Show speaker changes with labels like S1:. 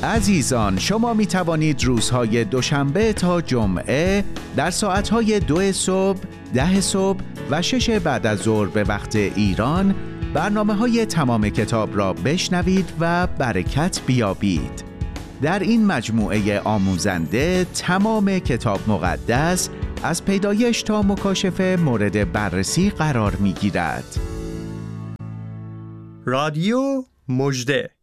S1: عزیزان، شما می توانید روزهای دوشنبه تا جمعه در ساعتهای 2 صبح، 10 صبح و 6 بعد از ظهر به وقت ایران برنامه‌های تمام کتاب را بشنوید و برکت بیابید. در این مجموعه آموزنده تمام کتاب مقدس از پیدایش تا مکاشفه مورد بررسی قرار می‌گیرد.
S2: رادیو مژده